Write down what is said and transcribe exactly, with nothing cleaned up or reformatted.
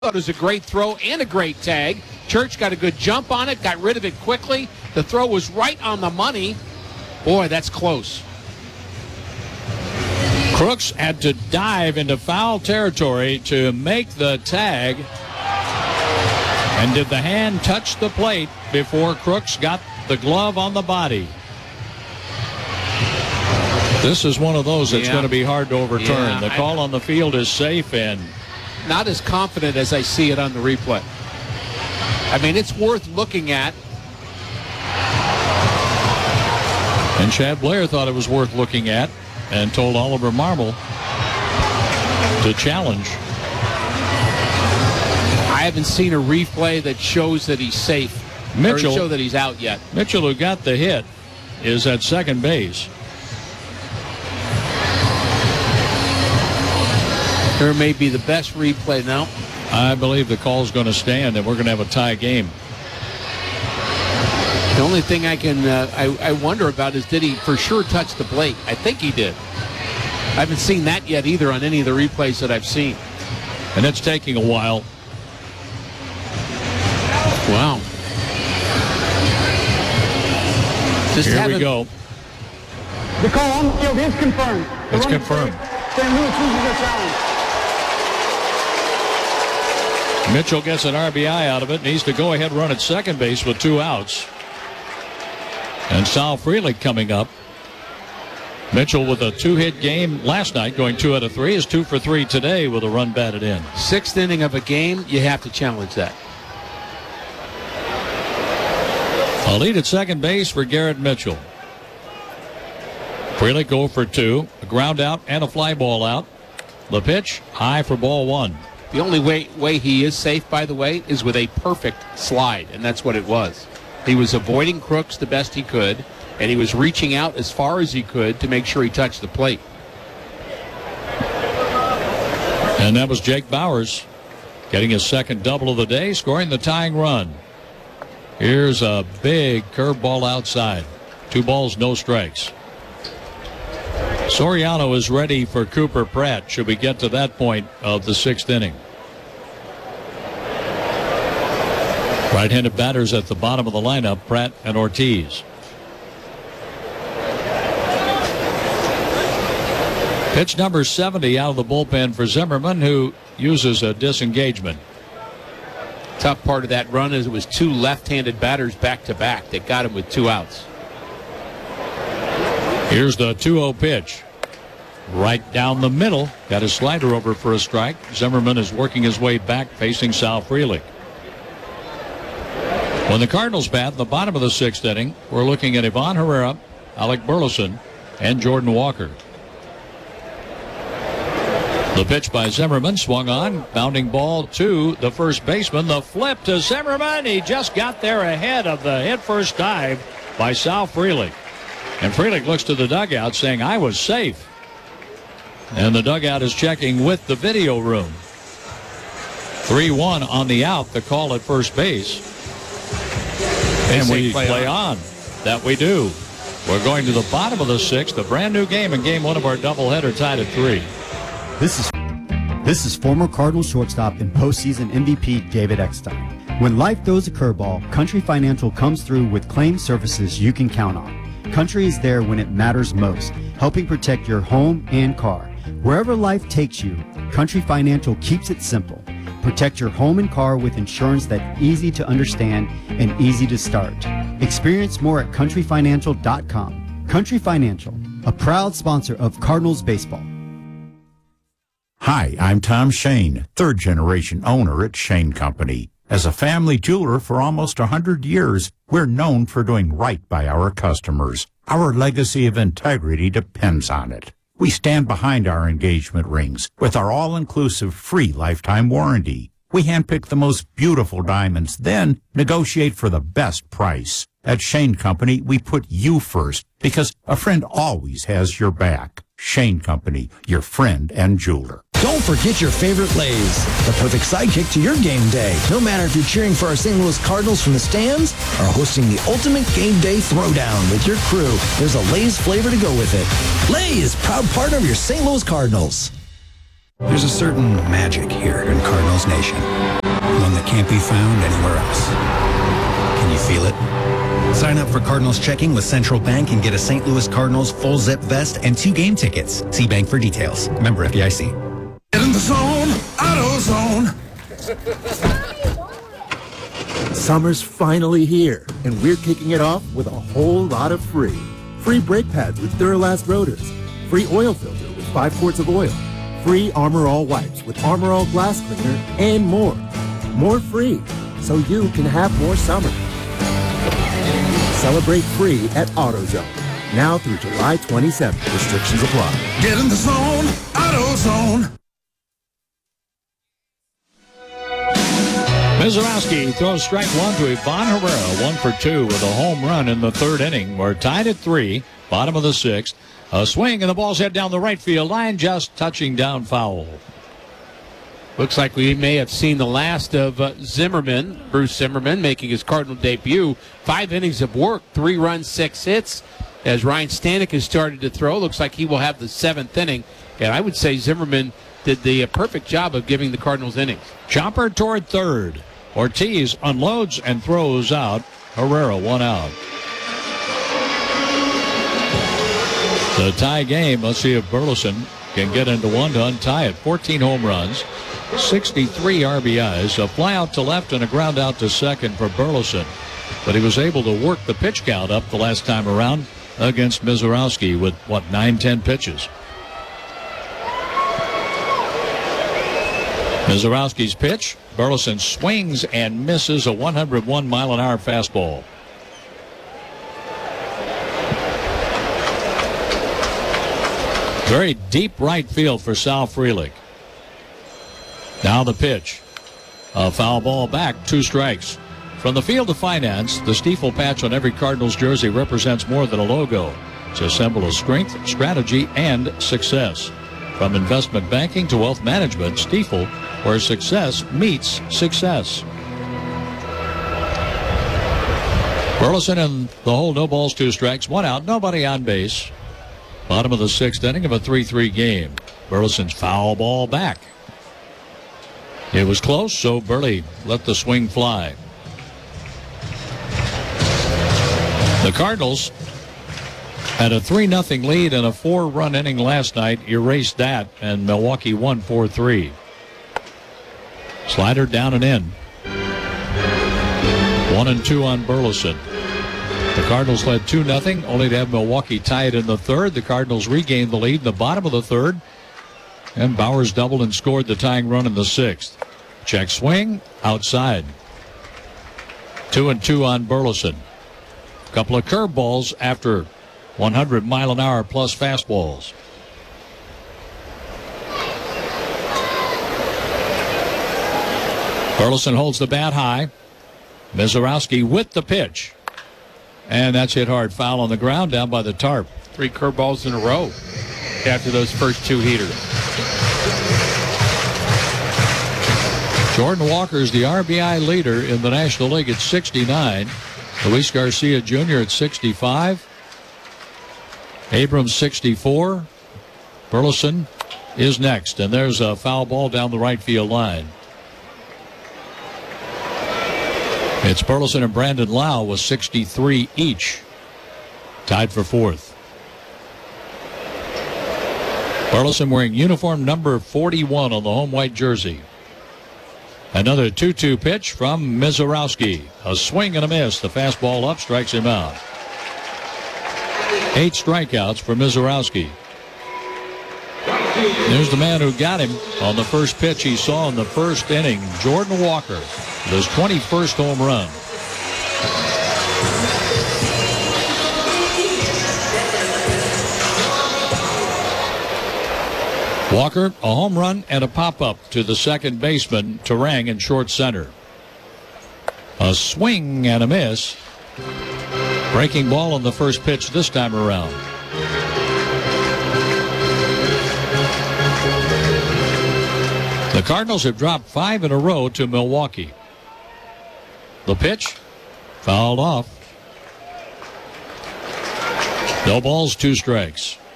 It was a great throw and a great tag. Church got a good jump on it, got rid of it quickly. The throw was right on the money. Boy, that's close. Crooks had to dive into foul territory to make the tag. And did the hand touch the plate before Crooks got the glove on the body? This is one of those that's yeah. going to be hard to overturn. Yeah, the call I, on the field is safe and not as confident as I see it on the replay. I mean, it's worth looking at. And Chad Blair thought it was worth looking at and told Oliver Marmol to challenge. I haven't seen a replay that shows that he's safe. Mitchell, or show that he's out yet. Mitchell, who got the hit, is at second base. There may be the best replay now. I believe the call's going to stand, and we're going to have a tie game. The only thing I can uh, I, I wonder about is, did he for sure touch the plate? I think he did. I haven't seen that yet either on any of the replays that I've seen. And it's taking a while. Wow. Just Here we go. The call on the field is confirmed. The it's confirmed. Saint Louis loses their challenge. Mitchell gets an R B I out of it. Needs to go ahead run at second base with two outs. And Sal Frelick coming up. Mitchell with a two-hit game last night, going two out of three, is two for three today with a run batted in. Sixth inning of a game, you have to challenge that. A lead at second base for Garrett Mitchell. Frelick go for two, a ground out and a fly ball out. The pitch high for ball one. The only way way he is safe, by the way, is with a perfect slide, and that's what it was. He was avoiding Crooks the best he could, and he was reaching out as far as he could to make sure he touched the plate. And that was Jake Bowers getting his second double of the day, scoring the tying run. Here's a big curveball outside. Two balls, no strikes. Soriano is ready for Cooper Pratt should we get to that point of the sixth inning. Right-handed batters at the bottom of the lineup, Pratt and Ortiz. Pitch number seventy out of the bullpen for Zimmerman, who uses a disengagement. Tough part of that run is it was two left-handed batters back-to-back that got him with two outs. Here's the two oh pitch. Right down the middle. Got his slider over for a strike. Zimmerman is working his way back facing Sal Frelick. When the Cardinals bat in the bottom of the sixth inning, we're looking at Ivan Herrera, Alec Burleson, and Jordan Walker. The pitch by Zimmerman swung on. Bounding ball to the first baseman. The flip to Zimmerman. He just got there ahead of the head-first dive by Sal Frelick. And Frelick looks to the dugout saying, I was safe. And the dugout is checking with the video room. three one on the out, the call at first base. And we play, play on. on. That we do. We're going to the bottom of the sixth, a brand new game in game one of our doubleheader tied at three. This is this is former Cardinals shortstop and postseason M V P David Eckstein. When life throws a curveball, Country Financial comes through with claim services you can count on. Country is there when it matters most, helping protect your home and car. Wherever life takes you, Country Financial keeps it simple. Protect your home and car with insurance that's easy to understand and easy to start. Experience more at country financial dot com. Country Financial, a proud sponsor of Cardinals baseball. Hi, I'm Tom Shane, third-generation owner at Shane Company. As a family jeweler for almost one hundred years, we're known for doing right by our customers. Our legacy of integrity depends on it. We stand behind our engagement rings with our all-inclusive free lifetime warranty. We handpick the most beautiful diamonds, then negotiate for the best price. At Shane Company, we put you first because a friend always has your back. Shane Company, your friend and jeweler. Don't forget your favorite Lay's, the perfect sidekick to your game day. No matter if you're cheering for our Saint Louis Cardinals from the stands or hosting the ultimate game day throwdown with your crew, there's a Lay's flavor to go with it. Lay's, proud partner of your Saint Louis Cardinals. There's a certain magic here in Cardinals Nation. One that can't be found anywhere else. Can you feel it? Sign up for Cardinals Checking with Central Bank and get a Saint Louis Cardinals full zip vest and two game tickets. See bank for details. Member F D I C. Get in the zone, AutoZone. Summer's finally here, and we're kicking it off with a whole lot of free. Free brake pads with Duralast rotors. Free oil filter with five quarts of oil. Free Armor All wipes with Armor All glass cleaner, and more. More free, so you can have more summer. Celebrate free at AutoZone. Now through July twenty-seventh. Restrictions apply. Get in the zone, AutoZone. Mizorowski throws strike one to Ivan Herrera, one for two with a home run in the third inning. We're tied at three, bottom of the sixth. A swing and the ball's head down the right field line, just touching down foul. Looks like we may have seen the last of uh, Zimmerman, Bruce Zimmerman, making his Cardinal debut. Five innings of work, three runs, six hits. As Ryan Stanek has started to throw, looks like he will have the seventh inning. And I would say Zimmerman did the uh, perfect job of giving the Cardinals innings. Chopper toward third. Ortiz unloads and throws out. Herrera one out. The tie game. Let's see if Burleson can get into one to untie it. fourteen home runs, sixty-three R B Is, a fly out to left and a ground out to second for Burleson. But he was able to work the pitch count up the last time around against Mizorowski with, what, nine, ten pitches. Mizorowski's pitch. Burleson swings and misses a one hundred one mile an hour fastball. Very deep right field for Sal Frelick. Now the pitch. A foul ball back, two strikes. From the Field of Finance, the Stiefel patch on every Cardinals jersey represents more than a logo. It's a symbol of strength, strategy, and success. From investment banking to wealth management, Stiefel, where success meets success. Burleson in the hole, no balls, two strikes, one out, nobody on base. Bottom of the sixth inning of a three three game. Burleson's foul ball back. It was close, so Burley let the swing fly. The Cardinals had a three nothing lead and a four run inning last night, erased that, and Milwaukee won four three. Slider down and in. One and two on Burleson. The Cardinals led two nothing, only to have Milwaukee tie it in the third. The Cardinals regained the lead in the bottom of the third, and Bowers doubled and scored the tying run in the sixth. Check swing, outside. Two and two on Burleson. Couple of curveballs after one hundred mile an hour plus fastballs. Burleson holds the bat high. Mizorowski with the pitch. And that's hit hard. Foul on the ground down by the tarp. Three curveballs in a row after those first two heaters. Jordan Walker is the R B I leader in the National League at sixty-nine. Luis Garcia Junior at sixty-five. Abrams sixty-four. Burleson is next. And there's a foul ball down the right field line. It's Burleson and Brandon Lau with sixty-three each. Tied for fourth. Burleson wearing uniform number forty-one on the home white jersey. Another two two pitch from Mizorowski. A swing and a miss. The fastball up, strikes him out. Eight strikeouts for Mizorowski. There's the man who got him on the first pitch he saw in the first inning, Jordan Walker, with his twenty-first home run. Walker, a home run and a pop-up to the second baseman, Terang, in short center. A swing and a miss. Breaking ball on the first pitch this time around. The Cardinals have dropped five in a row to Milwaukee. The pitch, fouled off. No balls, two strikes.